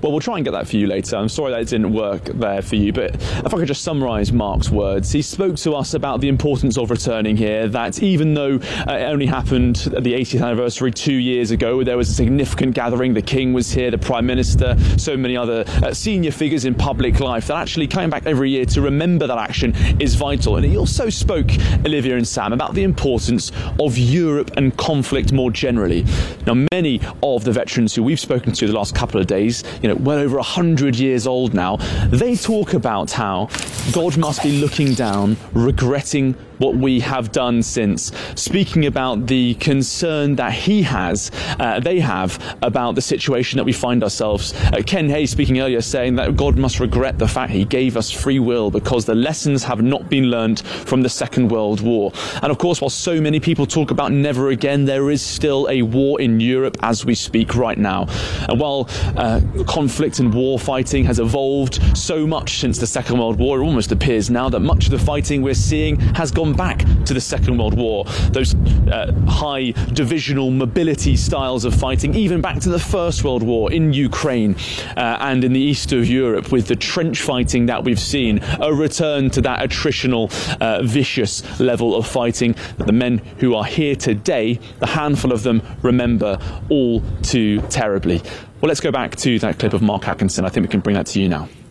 Well, we'll try and get that for you later. I'm sorry that it didn't work there for you, but if I could just summarise Mark's words. He spoke to us about the importance of returning here, that even though it only happened at the 80th anniversary 2 years ago, there was a significant gathering. The King was here, the Prime Minister, so many other senior figures in public life, that actually coming back every year to remember that action is vital. And he also spoke, Olivia and Sam, about the importance of Europe and conflict more generally. Now, many of the veterans who we've spoken to the last couple of days, well over 100 years old now, they talk about how God must be looking down, regretting what we have done since, speaking about the concern that they have about the situation that we find ourselves. Ken Hayes speaking earlier saying that God must regret the fact he gave us free will because the lessons have not been learnt from the Second World War. And of course, while so many people talk about never again, there is still a war in Europe as we speak right now. And while conflict and war fighting has evolved so much since the Second World War, it almost appears now that much of the fighting we're seeing has gone back to the Second World War. Those high divisional mobility styles of fighting, even back to the First World War in Ukraine and in the east of Europe, with the trench fighting that we've seen, a return to that attritional, vicious level of fighting that the men who are here today, the handful of them, remember all too terribly. Well, let's go back to that clip of Mark Atkinson. I think we can bring that to you now.